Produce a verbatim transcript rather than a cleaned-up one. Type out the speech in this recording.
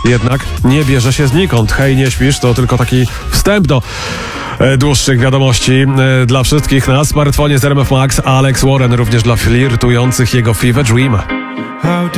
jednak nie bierze się znikąd. Hej, nie śpisz, to tylko taki wstęp do e, dłuższych wiadomości e, dla wszystkich na smartfonie z R M F Max. Alex Warren również dla flirtujących jego Fever Dream.